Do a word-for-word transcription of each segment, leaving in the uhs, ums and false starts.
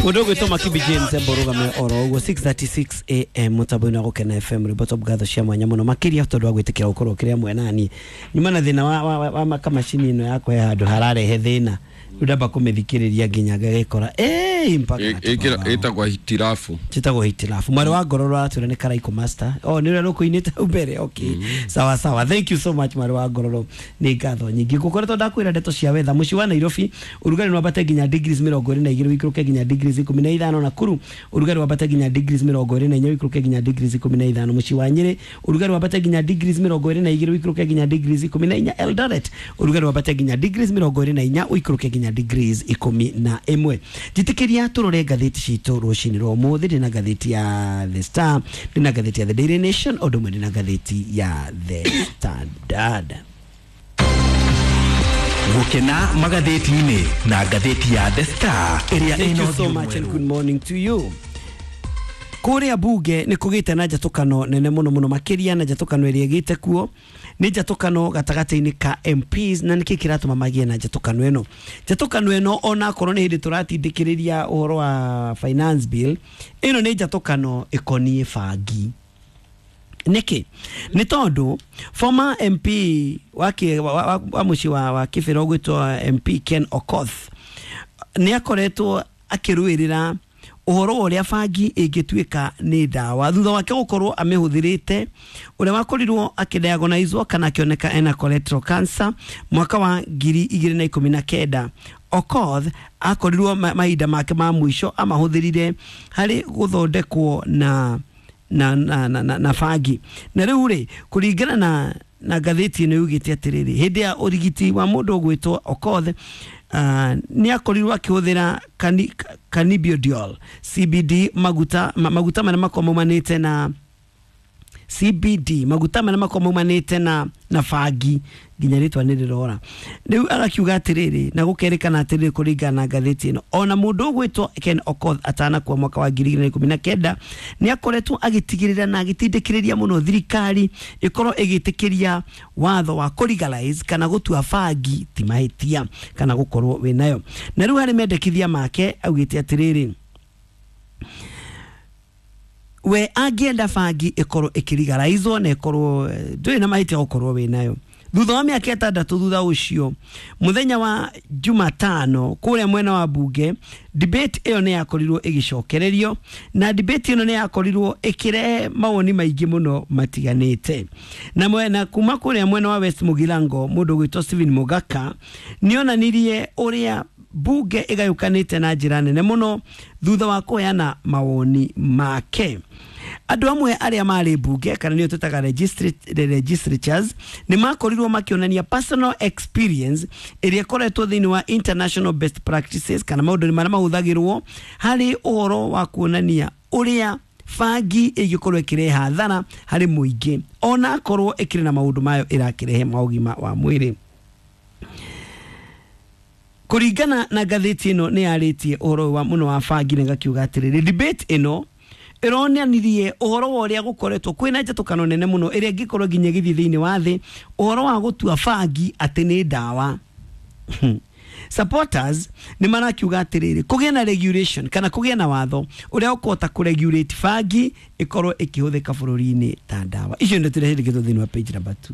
Mudogo itoma kibi James Boruga me oro six thirty-six a m mutabona go Kena F M report of gather cia mwanya muno makiri after dwa gwitikira ukoro kiria mwenani nyuma na thina wa, wa, wa makamashini ino yako ya handu hararehe thina udaba kumethikiriria nginya gagekora eh impaka ekira etagwa hitirafu chitagwa hitirafu mwari wa ngororo atura ni Karaiko master oh ni rero kuinita ubere okay mm -hmm. sawa sawa thank you so much mwari wa ngororo ni ngatho nyingi gukoretwo ndakwira ndeto cia wetha muci wa Nairobi urugari no bate nginya degrees mirongo ine na igiri wikuruke nginya degrees ikumi na ithano na Kuru urugari wa bate nginya degrees mirongo ine na inya wikuruke nginya degrees ikumi na ithano muci wa Nyeri urugari wa bate nginya degrees mirongo ine na igiri wikuruke nginya degrees ikumi na inya Eldoret urugari wa bate nginya degrees mirongo ine na inya wikuruke nginya degrees ikumi na imwe jitikiria turore gatheti citu rucini ro muthi na gatheti ya The Star na gatheti ya The Daily Nation odumwe na gatheti ya The Standard Gukena magatheti-ini na gatheti ya The Star area ino. Thank you so much and good morning to you. Kuria buge ni kugite na jatukano nene muno muno makiria na jatukano iri gite kuo ni jatukano gatagate-ini ka M Ps na niki kiratuma magie na jatukano eno jatukano eno ona korwo ni hindi turatindikiriria uhoro wa finance bill ino ni jatukano ekonie fagi niki ni tondu former M P wake wa, wa, wa muci wa, wa kibero gwitwa M P Ken Okoth ni akoretwo akiruirira uhoro uria fagi igituika ni dawa thutha wake gukorwo amehuthirite uria wakorirwo akidiagonizwo kana akioneka ena colorectal cancer mwaka wa ngiri igiri na ikumi na kenda. Okoth akorirwo mahinda make ma mwisho amahuthirire hari guthondekwo na na na na, na, na fagi na riu ri kuringana na na gatheti ino yugite atiriri hindi ya urigiti wa mundu gwitwo Okoth Uh, ni akorirwo akihuthira cannabidiol C B D maguta ma, maguta mana makomumanite na C B D maguta mana makomumanite na na fagi ginya ritwa ni rirora riu agakiuga atiriri na gukerekana atiriri kuringana na gatheti ino ona mundu gwitwo Ken Okoth atana kwa mwaka wa ngiri igiri na ikumi na kenda ni akoretwo agitigirira na agitindikiriria muno thirikari ikorwo igitikiria watho wa legalize kana gutua fagi ti mahitia kana gukorwo winayo na riu hari mendekithia make augite atiriri we agienda fagi ikorwo ikirigaraizwo na ikorwo ndui na mahitia gukorwo winayo thutha wa miaka itandatu thutha ucio muthenya wa Jumatano kuria mwena wa bunge debate iyo ni yakorirwo igicokererio na debate ino ni yakorirwo ikirehe mawoni maingi muno matiganite na mwena kuma kuria mwena wa West Mugirango mundu gwitwo Stephen Mugaka nionanirie uria bunge igayukanite na njira nene muno thutha wa kuheana mawoni make. Andu amwe aria mari bunge kana niyo tutaga registratures ni makorirwo makionania personal experience iria koretwo thini wa international best practices kana maundu ni mara mahuthagirwo hari uhoro wa kuonania uria fagi igikorwo ikirehe hathara hari muingi ona korwo ikire na maundu mayo irakirehe maugima wa mwiri. Kuringana na gatheti ino ni aritie uhoro wa muno wa fagi na gakiuga atiriri debate ino ironianirie uhoro wa uria gukoretwo kwina jatukano nene muno iria gikorwo nginya githi thiini wa thi uhoro wa gutua fagi ati ni dawa. Supporters ni marakiuga atiriri kugia na regulation kana kugia na watho uria ukota ku regulate fagi ikorwo ikihuthika bururi-ini ta dawa icio ndio turehirigitwo thiini wa page number two.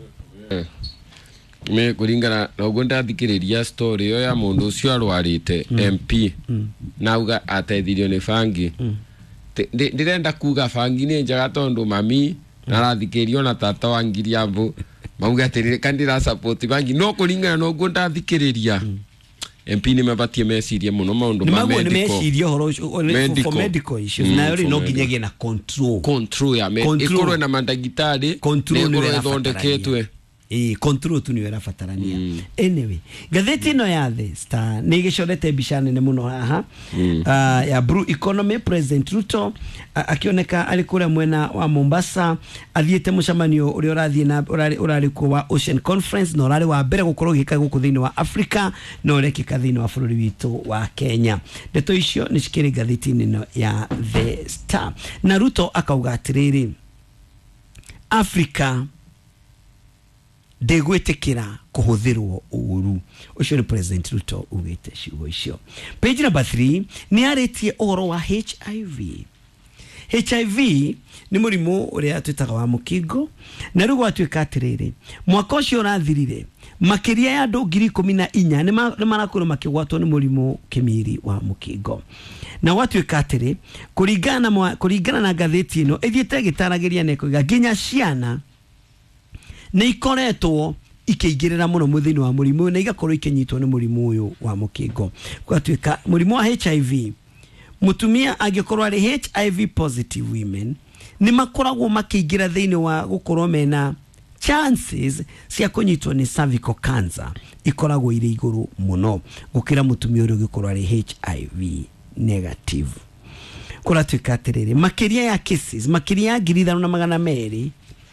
Me kuringana na ugonda thikiriria story yo ya mundu ucio arwarite mm. M P mm. nauga atethirio ni fangi mm. ndirenda kuga fangi ni njaga tondu mami mm. narathikirio na tata wa Ngiriambu mauga atirire kandira support fangi no kuringana na ugonda thikiriria mm. M P ni mabatie meciria muno maundu ma medical ni meciria horo for medical issues mm, na yori no nginyage na control control ya ikorwe na mandagitari control ni thondeketwe eh control tu ni wera fatarania mm. Anyway gatheti no ya The Star ni gicorete mbica nene muno haha mm. uh, ya Blue Economy President Ruto uh, akioneka alikura mwena wa Mombasa athiete mucamanio uri urathie na urari urari kwa Ocean Conference no urari wa mbere gukorwo gika guku thini wa Africa no rekika thini wa bururi witu wa Kenya. Ndeto icio ni cikiri gatheti neno ya The Star na Ruto akauga atiriri Africa ndegwetekera kuhuthirwo uru. Ucio ni President Ruto ugite ciugo icio. Page number three ni aretie oro wa H I V. H I V ni murimu uria twitaga wa mukingo na riu gwatuika atiriri mwaka ucio urathirire makiria ya andu ngiri ikumi na inya ni marakorwo makigwatwo ni murimu kimiri wa mukingo na gwatuika atiri kuringana kuringana na ngatheti ino ithiete gitaragiria neko ginya ciana ni ikoretwo ikiingirira muno muthini wa murimu na igakorwo ikinyitwo ni murimu uyu wa mukingo. Gwatuika murimu wa H I V mutumia angikorwo ari H I V positive women ni makoragwo makiingira thiini wa gukorwo mena chances cia kunyitwo ni cervical cancer ikoragwo iri iguru muno gukira mutumia uri gikorwo ari H I V negative. Kura twikatiriri makiria ya cases makiria ya ngiri ithano na magana meri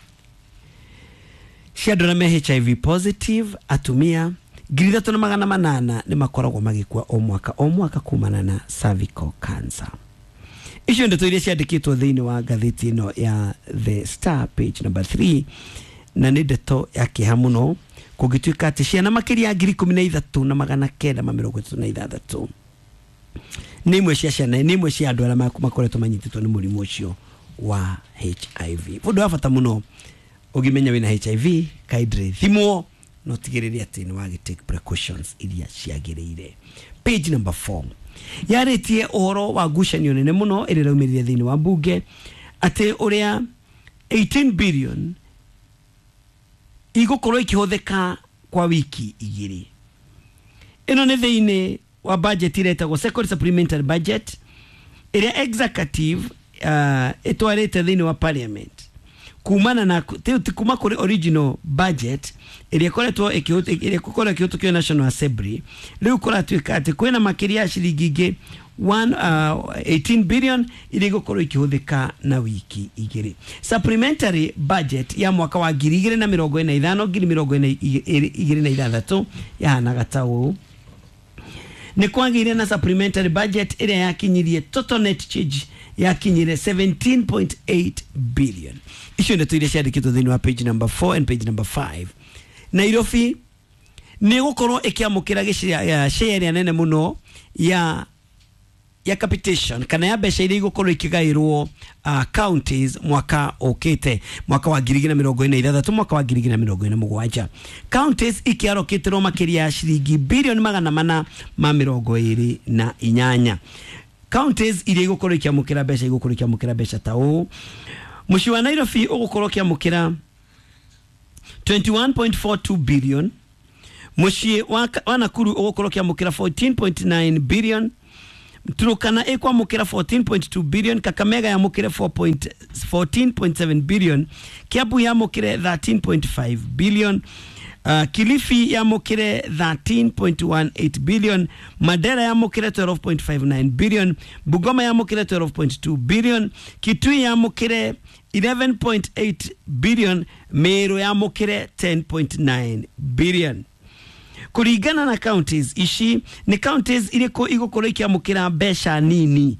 cia andu me H I V positive atumia ngiri ithatu na magana manana ni makoragwo magikua o mwaka o mwaka kumana na cervical cancer. Icio ndeto iria ciandikitwo thiini wa ngatheti ino ya The Star page number three na ni ndeto ya kiha muno kugituika ati ciana makiria ngiri ikumi na ithatu na magana kenda ma mirongo itatu na ithathatu ni imwe cia ciana ni imwe cia andu aria makoretwo manyititwo ni murimu ucio wa H I V. Undu wa bata muno ugimenya wina H I V kaidre thimwo no tigiriri ati ni wagi take precautions iria ciagirire. Page number four yaretie oro wa gucanio nene muno iri raumirire thiini wa bunge ati uria eighteen billion igukorwo ikihuthika kwa wiki igiri. Ino ni thiini wa budget iretagwo second supplementary budget iria executive uh, etwarite thiini wa parliament kumana na kuma kuri original budget iria koretwo iria kokoretwo ikihutukio National Assembly. Riu kuratuika ati kwina makiria shilingi ingi eighteen billion iria gukorwo ikihuthika na wiki igiri. Supplementary budget ya mwaka wa ngiri igiri na mirongo ina na ithano ngiri mirongo ina igiri na ithathatu yana gataũ ni kwagire na supplementary budget iria yakinyirie total net change yakinyire seventeen point eight billion. Icio ndeto iria ciandikitwo thiini wa page number four and page number five. Nairobi ni gukorwo ikiamukira gicira share ya nene muno ya ya capitation kana ya besha ile gukorwo ikigairwo uh, counties mwaka okete mwaka wa ngiri igiri na mirongo ina na ithathatu mwaka wa ngiri igiri na mirongo ina na mugwanja. Counties ikiaroketerwo makiria ya shilingi bilioni magana mana ma mirongo iri na inyanya. Counties ile gukorwo ikiamukira besha igukorwo ikiamukira besha tao mushi wa Nairobi ugukorwo ikiamukira twenty-one point four two billion. Mushi wa, wa Nakuru ugukorwo ikiamukira fourteen point nine billion. Turukana ekwa mukira fourteen point two billion. Kakamega ya mukira fourteen point seven billion. Kiambu ya mukira thirteen point five billion. Uh, Kilifi ya mukire thirteen point one eight billion. Madera ya mukire twelve point five nine billion. Bugoma ya mukire twelve point two billion. Kitui ya mukire eleven point eight billion. Meru ya mukire ten point nine billion. Kurigana na counties ishi ni counties iliko igukoro ikiamukira besha nini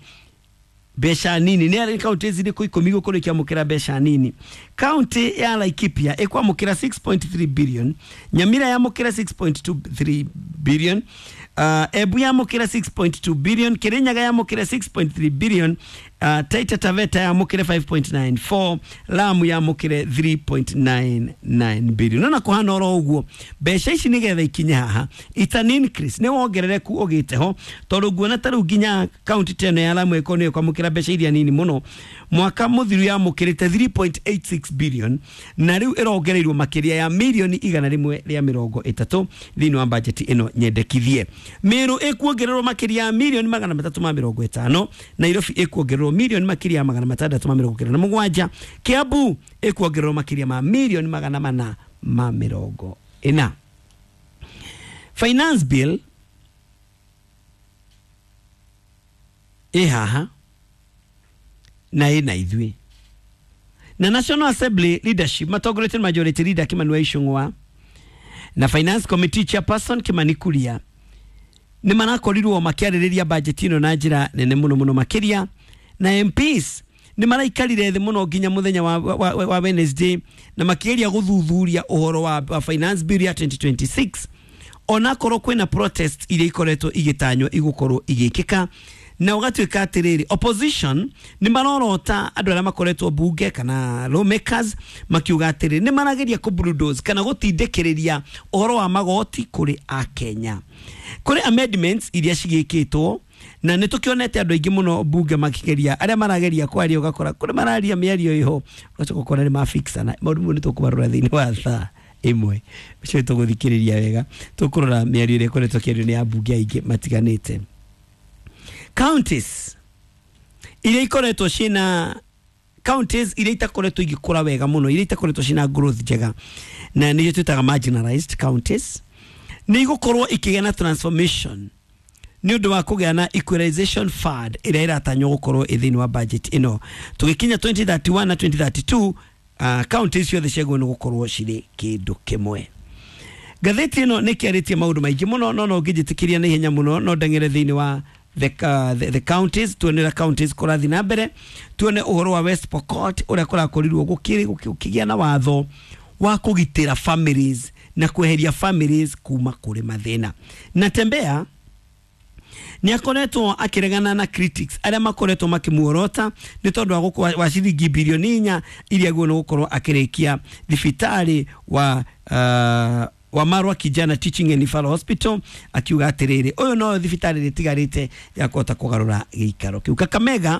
besha nini ni counties iliko ikomi igukoro ikiamukira besha nini. County ya Laikipia ikwamukira six point three billion. Nyamira ya mukira six point two three billion. Uh, Ebu ya mukira six point two billion. Kirinyaga ya mukira six point three billion. Uh, Taita Taveta ya mukire five point nine four. Lamu ya mukire three point nine nine billion. Nona kuhana oro uguo besha ici nigetha ikinya haha ita ni increase ne wongerereku ogiteho tondu guona taru ginya county teno ya Lamu ekono kwa mukira besha iria nini muno mwaka muthiru ya mukirite three point eight six billion na riu irongereirwo makiria ya milioni igana rimwe ria mirongo itatu thini wa budget ino nyendekithie. Meru ekuongererwo makiria ya milioni magana matatu ma mirongo itano. Nairobi ekuongererwo milioni makiria magana matandatu ma mirongo kenda na mugwanja. Kiambu ekuongererwo makiria ma milioni magana mana ma mirongo ina. Finance bill ehaha na ina ithui na National Assembly leadership matongorete majority leader Kimani Ichung'wa na Finance Committee chairperson Kimani Kuria ni manakorirwo makiaririria budget ino na njira nene muno muno makiria na M Ps ni maraikarire thĩ muno nginya muthenya wa, wa, wa Wednesday na makĩgeria gũthuthuria ũhoro wa, wa finance bill ya twenty twenty-six ona korwo kwĩna protest iria ikoretwo igĩtanywo igũkorwo igĩkĩka na ũgatuĩka atĩrĩrĩ opposition ni marorota andũ arĩa makoretwo bunge kana lawmakers makiuga atĩrĩrĩ ni marageria ku bulldoze kana gũtindĩkĩrĩria ũhoro wa magoti kũrĩ a Kenya kũrĩ amendments iria cigĩkĩtwo na nĩ tukionete andũ aingĩ mũno bunge makigeria arĩa marageria kwaria ũgakora kũrĩ mararia mĩario iho ũgacoka ũkora nĩ mafixana maũndũ nĩ tũkũmarora thĩinĩ wa thaa imwe ũcio tũgũthikĩrĩria wega tũkũrora mĩario ĩrĩa ĩkoretwo kĩario nĩ ya bunge aingĩ matiganĩte. Counties iria ikoretwo cina counties iria itakoretwo igikũra wega muno iria itakoretwo cina growth njega na nĩ twitaga marginalized counties nĩ igũkorwo ikĩgĩa na transformation nĩ ũndũ wa kũgĩa na equalization fund ĩrĩa ĩratanywo gũkorwo thĩinĩ wa budget ĩno tũgĩkinya twenty thirty-one na twenty thirty-two uh, counties ciothe ciagwo nĩ gũkorwo cirĩ kĩndũ kĩmwe. Gatheti ĩno nĩ kĩarĩtie maũndũ maingĩ mũno no no ngĩjĩtĩkĩria na ihenya mũno no ndengere thĩinĩ wa The, uh, the, the counties tuone counties kũrathi na mbere tuone ũhoro wa West Pokot ũrĩa kũrakorirwo gũkĩgĩa na watho wa kũgitĩra families na kweheria families kuma kũrĩ mathĩna na Tembea nĩ akoretwo akĩregana na critics arĩa makoretwo makimuorota nĩ tondũ wa wa ciringi bilioni inya iria guo nĩ gũkorwo akĩrĩkia thibitarĩ wa uh, wa Marwa Kijana Teaching and Referral Hospital akiuga atĩrĩrĩ ũyũ no thibitarĩ rĩtigarĩte ya kũhota kũgarũra gĩikaro kĩu. Kakamega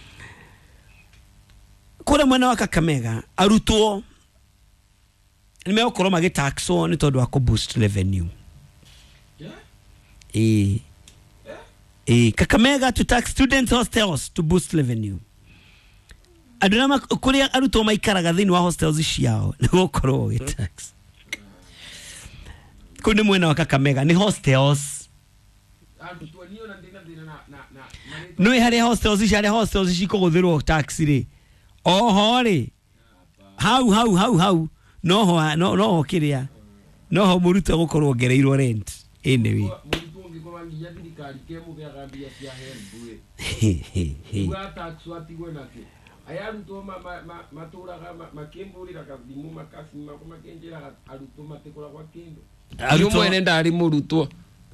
kũrĩa mwena wa Kakamega arutwo nĩ megũkorwo magĩtaxwo nĩ tondũ wa kũ boost revenue. Yeah. Eh. Yeah. Eh, Kakamega to tax students hostels to boost revenue. Andũ na kũrĩa arutwo maikaraga thĩinĩ wa hostels ciao nĩ gũkorwo gĩtax. Kune mwena wa Kakamega ni hostels no ihari hostels ishari hostels ishikũgũthĩrwo tax ri oho ri hau hau hau hau noho no no kiria noho mũrutwo gũkorwo ngereirwo rent anyway mũrutwo ũngĩkorwo nginya thirikari kemũgĩaga mbia cia help we tax watigwe nake ayarutwo matũraga makĩmbũrĩra kathimu makasima makenjera arutwo matikũra kwa kĩndũ Ayo mwene ndari murutwo.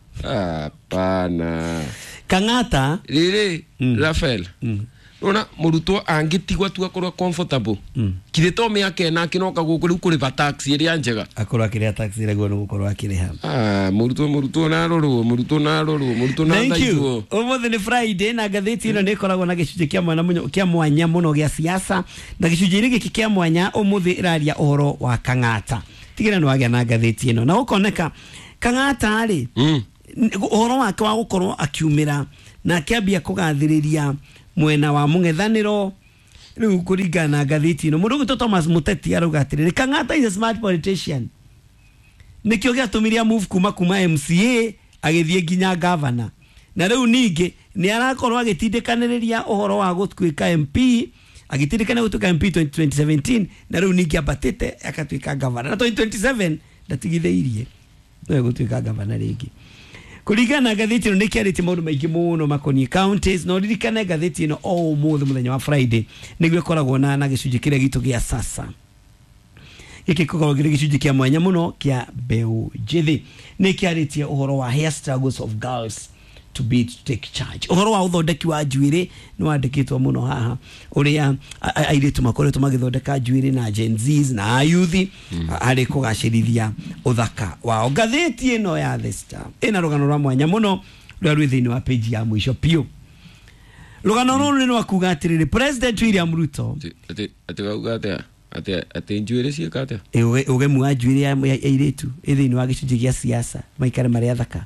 Hapana. Kang'ata riri mm. Rafael. Mm. Ona murutwo angitigwa tu akorwo comfortable. Mm. Kireto miaka na kinoka gũkũ rĩu kũrĩha tax ĩrĩa njega. Akorwo akĩrĩha tax ĩrĩa guo nĩ gũkorwo akĩrĩha. Ah, murutwo murutwo na rorwo, murutwo na rorwo, murutwo na thaitwo. Ũmũthĩ nĩ Friday na gatheti ĩno nĩ ĩkoragwo na gĩcunjĩ kĩa mwanya mũno kĩa mwanya mũno gĩa siasa na gĩcunjĩ gĩkĩ kĩa mwanya ũmũthĩ ĩraria ũhoro wa Kang'ata. Tigĩra nĩ wagĩa na gatheti ĩno na gũkoneka Kang'ata rĩ ũhoro wake wa gũkorwo akiumĩra na akĩambia kũgathĩrĩria mwena wa mũng'ethanĩro rĩu kũringana na gatheti ĩno mũndũ gwĩtwo Thomas Muteti arauga atĩrĩrĩ Kang'ata is a smart politician nĩkĩo gĩatũmire move kuma kuma M C A agĩthiĩ nginya governor na rĩu ningĩ nĩ arakorwo agĩtindĩkanĩrĩria ũhoro wa gũtuĩka M P agitindikana gũtuĩka M P twenty seventeen na rĩu ningĩ abatĩte akatuĩka governor na twenty twenty-seven ndatigithĩirie no gũtuĩka governor rĩngĩ kũringana na gatheti ĩno nĩ kĩarĩtie maũndũ maingĩ mũno makoniĩ counties no ririkane gatheti ĩno o ũmũthĩ mũthenya wa Friday nĩguo ĩkoragwo na na gĩcunjĩ kĩrĩa gitũ gĩa sasa gĩkĩ gĩkoragwo gĩrĩ gĩcunjĩ kĩa mwanya mũno kĩa mbeũ njĩthĩ nĩ kĩarĩtie ũhoro wa hair struggles of girls to be to take charge ũhoro wa ũthondeki wa njuĩrĩ nĩ wandĩkĩtwo mũno haha ũrĩa airĩtu makoretwo magĩthondeka njuĩrĩ na Gen Zs na ayuthi harĩ kũgacĩrithia ũthaka wao. Gatheti ĩno ya The Star ĩna rũgano rwa mwanya mũno rũrĩa rwĩ thĩinĩ wa page ya mũico piũ. Rũgano rũrũ nĩ rwa kuuga atĩrĩrĩ President William Ruto ati ati wauga atĩa ati ati njuĩrĩ ciĩka atĩa ũgemu wa njuĩrĩ ya airĩtu ĩ thĩinĩ wa gĩcunjĩ gĩa siasa maikare marĩ athaka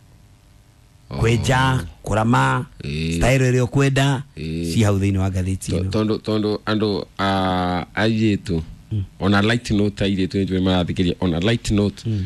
kweja kurama style ĩrĩa ũkwenda si hau thĩinĩ wa gatheti ĩno tondo tondo ando a airĩtu on a light note airĩtu nĩ marathikĩria on a light note